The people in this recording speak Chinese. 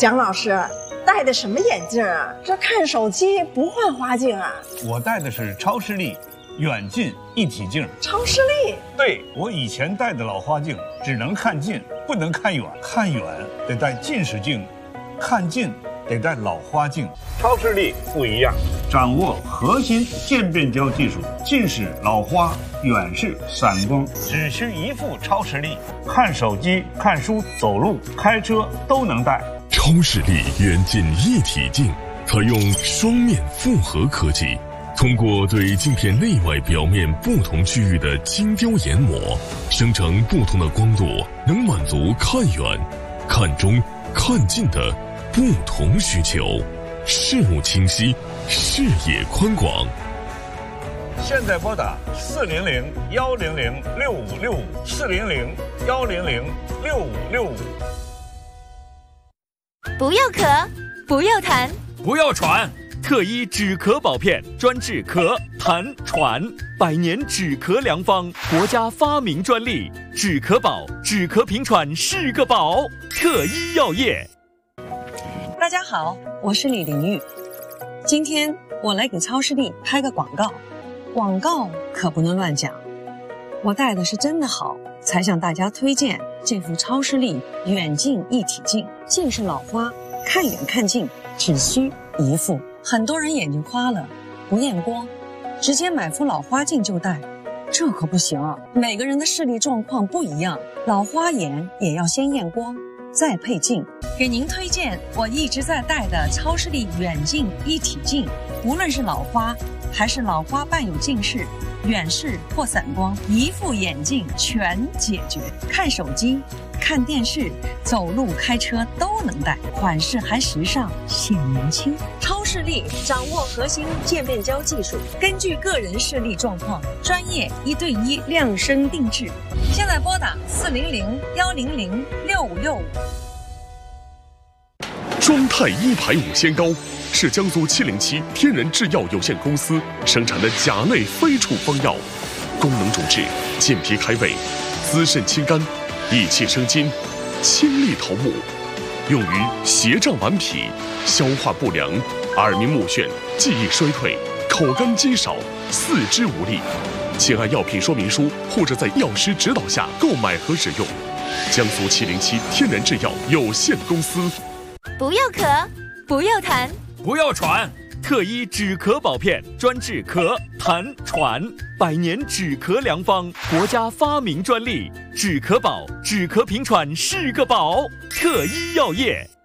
蒋老师戴的什么眼镜啊？这看手机不换花镜啊？ 我戴的是超视力远近一体镜。 超视力？ 对，我以前戴的老花镜只能看近，不能看远，看远得戴近视镜，看近得戴老花镜。超视力不一样，掌握核心渐变焦技术，近视、老花、远视、散光，只需一副超视力，看手机、看书、走路、开车都能戴。 超视力远近一体镜采用双面复合科技，通过对镜片内外表面不同区域的精雕研磨，生成不同的光度，能满足看远、看中、看近的不同需求，视物清晰，视野宽广。 现在拨打400-100-6565，400-100-6565。 不要咳，不要痰， 不要喘，特医止咳保片，专治咳、痰、喘，100年止咳良方，国家发明专利，止咳宝，止咳平喘是个宝。特医药业。 大家好，我是李玲玉。今天我来给超视力拍个广告，广告可不能乱讲。我戴的是真的好，才向大家推荐这副超视力远近一体镜。近视老花，看远看近只需一副。很多人眼睛花了，不验光，直接买副老花镜就戴，这可不行啊！每个人的视力状况不一样，老花眼也要先验光，再配镜。给您推荐我一直在戴的超视力远近一体镜，无论是老花还是老花伴有近视、远视或散光，一副眼镜全解决。看手机、看电视、走路、开车都能戴，款式还时尚显年轻。超视力掌握核心渐变焦技术，根据个人视力状况，专业1对1量身定制。现在拨打400-100-6565。 双肽1排5仙膏是江苏707天然制药有限公司生产的甲类非处方药，功能主治健脾开胃、滋肾清肝、益气生津、清利头目，用于斜胀顽皮、消化不良、耳鸣目眩、记忆衰退、口干肌少、四肢无力。请按药品说明书或者在药师指导下购买和使用。江苏707天然制药有限公司。 不要咳，不要痰， 不要喘，特医止咳保片，专治咳、痰、喘，100年止咳良方，国家发明专利，止咳宝，止咳平喘是个宝。特医药业。